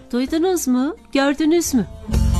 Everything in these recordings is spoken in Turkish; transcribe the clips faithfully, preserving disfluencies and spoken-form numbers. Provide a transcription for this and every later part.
Duydunuz mu? Gördünüz mü?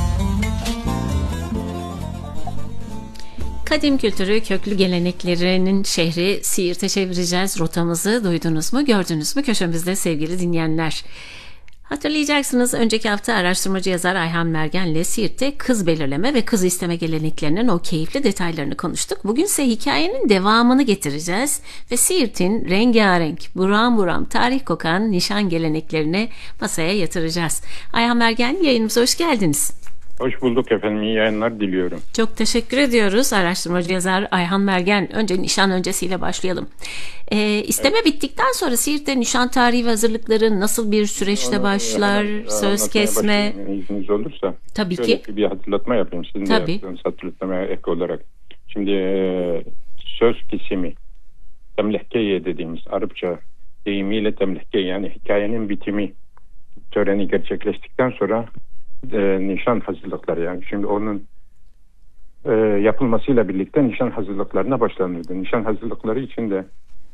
Kadim kültürü, köklü geleneklerinin şehri Siirt'e çevireceğiz rotamızı. Duydunuz mu, gördünüz mü köşemizde sevgili dinleyenler? Hatırlayacaksınız, önceki hafta araştırmacı yazar Ayhan Mergen'le Siirt'te kız belirleme ve kız isteme geleneklerinin o keyifli detaylarını konuştuk. Bugün ise hikayenin devamını getireceğiz ve Siirt'in rengarenk, buram buram tarih kokan nişan geleneklerini masaya yatıracağız. Ayhan Mergen, yayınımıza hoş geldiniz. Hoş bulduk efendim, iyi yayınlar diliyorum. Çok teşekkür ediyoruz araştırmacı yazar Ayhan Mergen. Önce nişan öncesiyle başlayalım. Ee, isteme evet. Bittikten sonra Siirt'te nişan tarihi ve hazırlıkları nasıl bir süreçte Onu, başlar? Hemen, söz kesme. İzniniz olursa. Tabii Şöyle ki. Bir hatırlatma yapayım. Sizin Tabii. de yaptığınız hatırlatmaya ek olarak. Şimdi e, söz kesimi, temlihkeye dediğimiz Arapça deyimiyle temlihkeye, yani hikayenin bitimi töreni gerçekleştikten sonra E, nişan hazırlıkları, yani şimdi onun e, yapılmasıyla birlikte nişan hazırlıklarına başlanırdı. Nişan hazırlıkları için de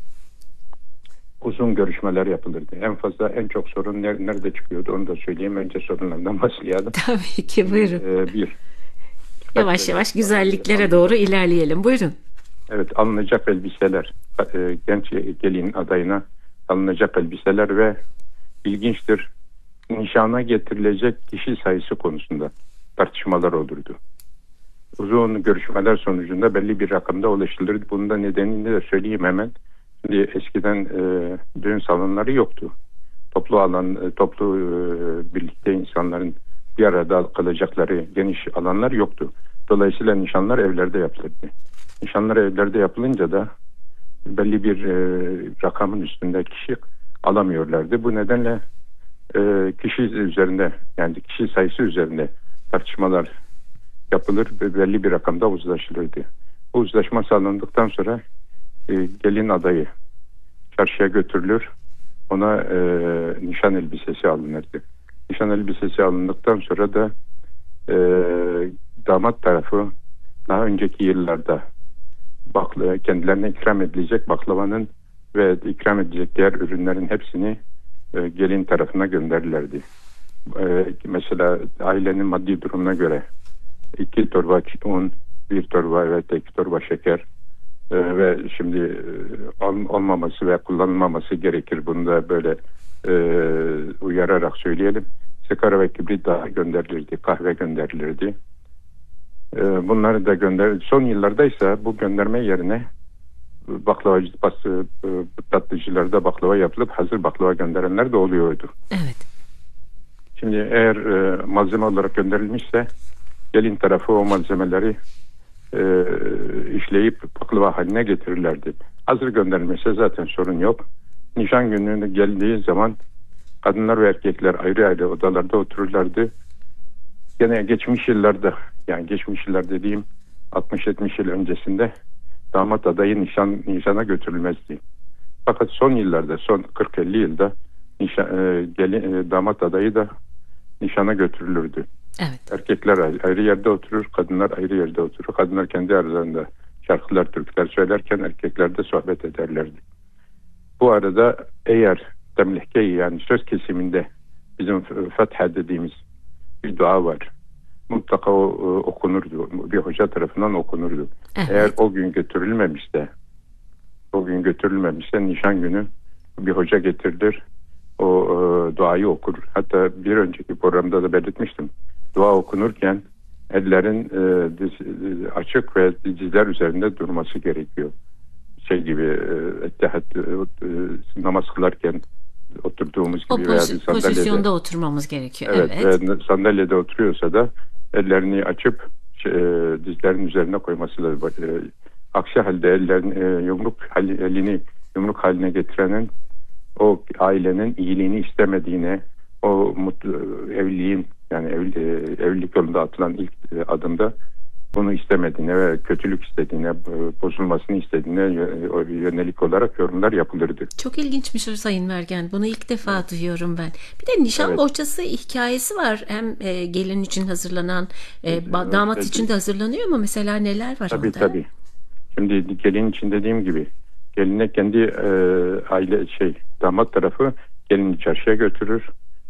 uzun görüşmeler yapılırdı. En fazla en çok sorun ner- nerede çıkıyordu onu da söyleyeyim. Önce sorunlardan başlayalım. Tabii ki, buyurun. E, bir. Yavaş yavaş güzelliklere doğru ilerleyelim. Buyurun. Evet, alınacak elbiseler, e, genç gelin adayına alınacak elbiseler ve ilginçtir, nişana getirilecek kişi sayısı konusunda tartışmalar olurdu. Uzun görüşmeler sonucunda belli bir rakamda ulaşılırdı. Bunun da nedenini de söyleyeyim hemen. Şimdi eskiden e, düğün salonları yoktu. Toplu alan, e, toplu e, birlikte insanların bir arada kalacakları geniş alanlar yoktu. Dolayısıyla nişanlar evlerde yapılırdı. Nişanlar evlerde yapılınca da belli bir e, rakamın üstünde kişi alamıyorlardı. Bu nedenle e, kişi üzerinde, yani kişi sayısı üzerinde tartışmalar yapılır ve belli bir rakamda uzlaşılırdı. Bu uzlaşma sağlandıktan sonra e, gelin adayı çarşıya götürülür. Ona e, nişan elbisesi alınırdı. Nişan elbisesi alındıktan sonra da e, damat tarafı daha önceki yıllarda bakla, kendilerine ikram edilecek baklavanın ve ikram edilecek diğer ürünlerin hepsini e, gelin tarafına gönderirlerdi. E, mesela ailenin maddi durumuna göre iki torba un, bir torba ve iki torba şeker e, ve şimdi e, olmaması ve kullanılmaması gerekir. Bunu da böyle e, uyararak söyleyelim. Sigara ve kibrit daha gönderilirdi, kahve gönderilirdi. E, bunları da gönder. Son yıllarda ise bu gönderme yerine baklavacı bası, e, tatlıcılarda baklava yapılıp hazır baklava gönderenler de oluyordu. Evet. Şimdi eğer e, malzeme olarak gönderilmişse gelin tarafı o malzemeleri e, işleyip baklava haline getirirlerdi. Hazır gönderilmişse zaten sorun yok. Nişan gününe geldiği zaman kadınlar ve erkekler ayrı ayrı odalarda otururlardı. Gene geçmiş yıllarda, yani geçmiş yıllar dediğim altmış yetmiş yıl öncesinde damat adayı nişan nişana götürülmezdi. Fakat son yıllarda, son kırk elli yılda nişan, e, gelin, e, damat adayı da nişana götürülürdü. Evet. Erkekler ayrı yerde oturur, kadınlar ayrı yerde oturur. Kadınlar kendi aralarında şarkılar, türküler söylerken erkekler de sohbet ederlerdi. Bu arada eğer temlihkeyi, yani söz kesiminde bizim Fetha dediğimiz bir dua var. Mutlaka o, o okunurdu. Bir hoca tarafından okunurdu. Evet. Eğer o gün götürülmemişse o gün götürülmemişse nişan günü bir hoca getirilir. O e, duayı okur. Hatta bir önceki programda da belirtmiştim. Dua okunurken ellerin e, diz, e, açık ve dizler üzerinde durması gerekiyor. Şey gibi e, ettehat, e, e, namaz kılarken oturduğumuz gibi o poz- veya bir sandalyede, pozisyonda oturmamuz gerekiyor. Evet, evet. Ve sandalyede oturuyorsa da ellerini açıp şey, dizlerin üzerine koyması lazım. E, aksi halde ellerini, e, yumruk elini yumruk haline getirenin o ailenin iyiliğini istemediğine, o mutlu evliliğin, yani evli, evlilik yolunda atılan ilk adımda bunu istemediğine ve kötülük istediğine, bozulmasını istediğine yönelik olarak yorumlar yapılırdı. Çok ilginçmiş Sayın Mergen. Bunu ilk defa evet. duyuyorum ben. Bir de nişan evet. bohçası hikayesi var. Hem e, gelin için hazırlanan, e, evet, damat evet. için de hazırlanıyor mu? Mesela neler var tabii, onda? Tabii tabii. Şimdi gelin için dediğim gibi geline kendi e, aile şey damat tarafı gelini çarşıya götürür.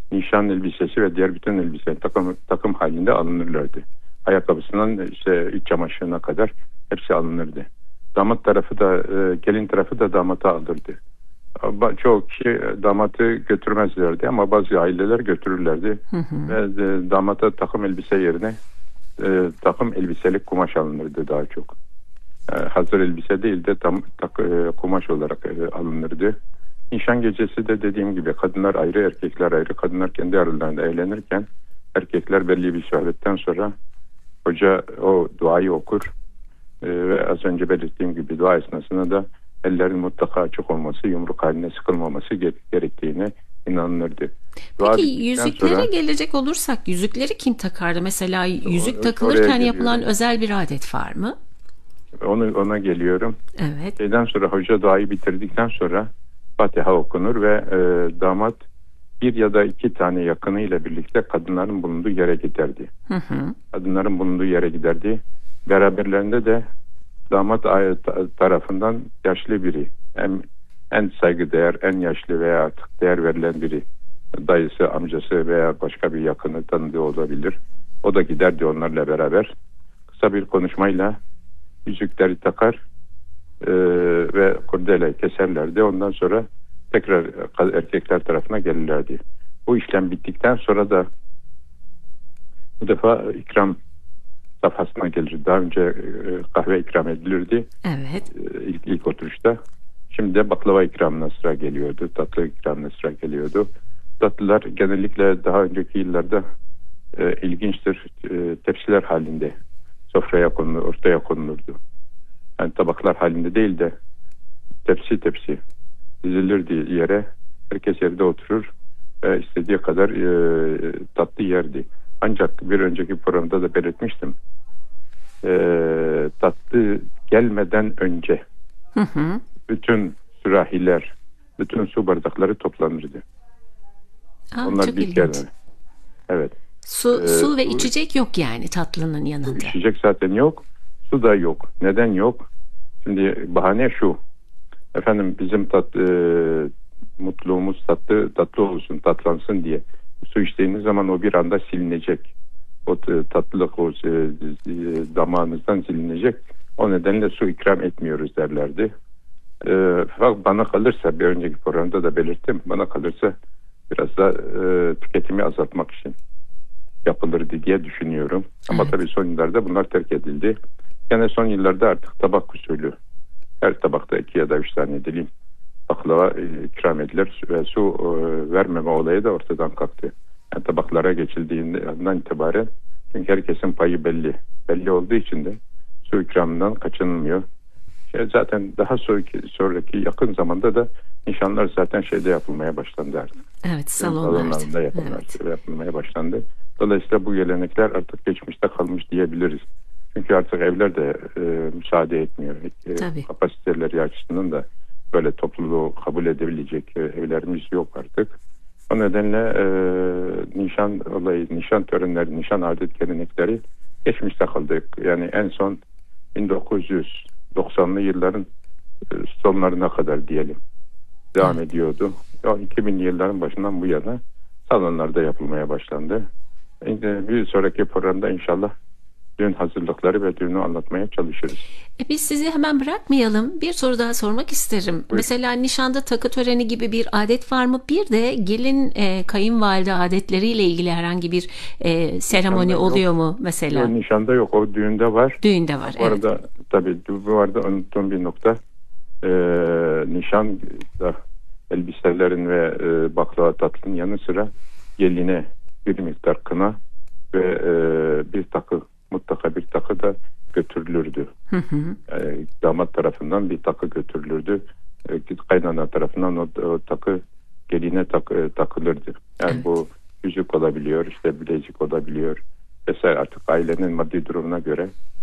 nişan elbisesi ve diğer bütün elbise takım, takım halinde alınırlardı. Ayakkabısından işte iç çamaşırına kadar hepsi alınırdı. Damat tarafı da e, gelin tarafı da damata alırdı. Çoğu kişi damatı götürmezlerdi ama bazı aileler götürürlerdi. Hı hı. Ve e, damata takım elbise yerine e, takım elbiselik kumaş alınırdı daha çok. E, hazır elbise değil de tam tak, e, kumaş olarak e, alınırdı. Nişan gecesi de dediğim gibi kadınlar ayrı, erkekler ayrı. Kadınlar kendi aralarında eğlenirken erkekler belli bir sohbetten sonra hoca o duayı okur e, ve az önce belirttiğim gibi dua esnasında da ellerin mutlaka açık olması, yumruk haline sıkılmaması gerektiğine inanılırdı. Peki yüzüklere sonra, gelecek olursak yüzükleri kim takardı? Mesela yüzük takılırken yapılan özel bir adet var mı? Onu ona geliyorum. Evet. Şeyden sonra hoca duayı bitirdikten sonra Fatiha okunur ve e, damat bir ya da iki tane yakınıyla birlikte kadınların bulunduğu yere giderdi. Hı hı. Kadınların bulunduğu yere giderdi. Beraberlerinde de damat tarafından yaşlı biri, en, en saygıdeğer, en yaşlı veya artık değer verilen biri, dayısı, amcası veya başka bir yakını tanıdığı olabilir. O da giderdi onlarla beraber. Kısa bir konuşmayla yüzükleri takar e, ve kurdele keserlerdi. Ondan sonra tekrar erkekler tarafına gelirlerdi. Bu işlem bittikten sonra da bu defa ikram safhasına gelir. Daha önce e, kahve ikram edilirdi. Evet. E, ilk, ilk oturuşta. Şimdi de baklava ikramına sıra geliyordu. Tatlı ikramına sıra geliyordu. Tatlılar genellikle daha önceki yıllarda e, ilginçtir. E, tepsiler halinde sofraya konulur, ortaya konulurdu. Yani tabaklar halinde değil de tepsi tepsi dizilirdi yere. Herkes yerde oturur ve istediği kadar e, tatlı yerdi. Ancak bir önceki programda da belirtmiştim. E, tatlı gelmeden önce hı hı. bütün sürahiler, bütün su bardakları toplanırdı. Aa, Onlar bir kere. Evet. Su, ee, su ve içecek yok yani tatlının yanında. İçecek zaten yok. Su da yok. Neden yok? Şimdi bahane şu. Efendim bizim tat, e, mutluluğumuz tatlı tatlı olsun, tatlansın diye. Su içtiğiniz zaman o bir anda silinecek. O tatlılık o e, damağınızdan silinecek. O nedenle su ikram etmiyoruz derlerdi. E, bana kalırsa, bir önceki programda da belirttim, bana kalırsa biraz da e, tüketimi azaltmak için yapılırdı diye düşünüyorum. Ama evet. Tabii son yıllarda bunlar terk edildi. Yani son yıllarda artık tabak usulü. Her tabakta iki ya da üç tane dilim baklava e, ikram edilir ve su e, vermeme olayı da ortadan kalktı. Yani tabaklara geçildiğinden itibaren çünkü herkesin payı belli. Belli olduğu için de su ikramından kaçınılmıyor. Şey, zaten daha sonraki, sonraki yakın zamanda da nişanlar zaten şeyde yapılmaya başlandı artık. Evet, salonlarda. Salonlarda yapılmaya, evet. yapılmaya başlandı. Dolayısıyla bu gelenekler artık geçmişte kalmış diyebiliriz. Çünkü artık evler de e, müsaade etmiyor. E, kapasiteleri açısından da böyle topluluğu kabul edebilecek e, evlerimiz yok artık. O nedenle e, nişan olayı, nişan törenleri, nişan adet gelenekleri geçmişte kaldı. Yani en son bin dokuz yüz doksanlı yılların e, sonlarına kadar diyelim devam evet. ediyordu. O iki binli yılların başından bu yana salonlarda yapılmaya başlandı. Şimdi bir sonraki programda inşallah düğün hazırlıkları ve düğünü anlatmaya çalışırız. E biz sizi hemen bırakmayalım. Bir soru daha sormak isterim. Buyurun. Mesela nişanda takı töreni gibi bir adet var mı? Bir de gelin e, kayınvalide adetleriyle ilgili herhangi bir e, seremoni nişanda oluyor yok. mu mesela? Yok, nişanda yok. O düğünde var. Düğünde var. Bu arada evet. tabii bu arada unuttuğum bir nokta. E, nişan da elbiselerin ve e, baklava tatlının yanı sıra geline bir miktar kına ve e, bir takı, mutlaka bir takı da götürülürdü. Hı hı. E, damat tarafından bir takı götürülürdü. E, kaynana tarafından o, o takı geline tak, e, takılırdı. Yani evet. bu yüzük olabiliyor, işte bilezik olabiliyor vesaire, artık ailenin maddi durumuna göre